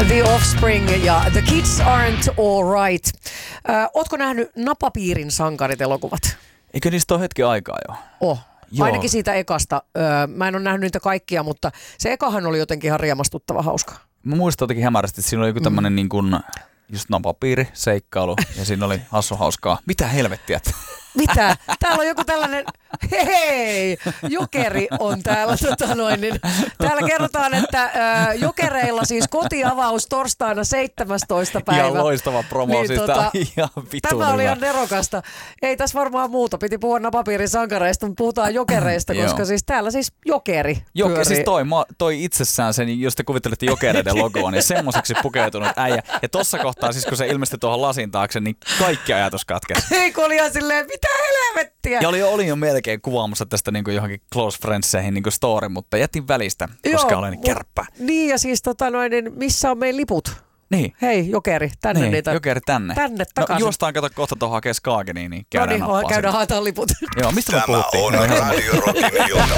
The Offspring ja The Kids Aren't Alright. Ootko nähnyt Napapiirin sankarit-elokuvat? Eikö niistä ole hetki aikaa jo? Joo. Ainakin siitä ekasta. Mä en ole nähnyt niitä kaikkia, mutta se ekahan oli jotenkin ihan riemastuttava hauska. Mä muistan jotenkin hämärästi, että siinä oli joku tämmönen niin kuin just napapiiri, seikkailu ja siinä oli hassu hauskaa. Mitä helvettiä? Mitä? Täällä on joku tällainen, hei, jokeri on täällä. Täällä kerrotaan, että jokereilla siis kotiavaus torstaina 17. päivä. Ihan loistava promo, niin, siis tää on ihan vitun tämä oli ihan nerokasta. Ei tässä varmaan muuta, piti puhua Napapiirin sankareista, mutta puhutaan jokereista, koska siis täällä siis jokeri pyörii. Siis toi itsessään sen, jos te kuvittelette jokereiden logoa, niin semmoiseksi pukeutunut äijä. Ja tossa kohtaa siis, kun se ilmestyi tuohon lasin taakse, niin kaikki ajatus katkesi. Ei, kun oli ihan silleen, mitä helvettiä. Ja olin jo melkein kuvaamassa tästä niin kuin johonkin Close Friendseihin niin kuin story, mutta jätin välistä, koska olen kärppä. Niin ja siis niin missä on meidän liput? Niin. Hei, jokeri, tänne niin, niitä. Jokeri tänne. Tänne takaisin. No juostaan, kato kohta tuohon hakee Skageniin, niin käydään käydään haetaan liput. Joo, mistä me puhuttiin? Tämä on Radio Rockin ilta.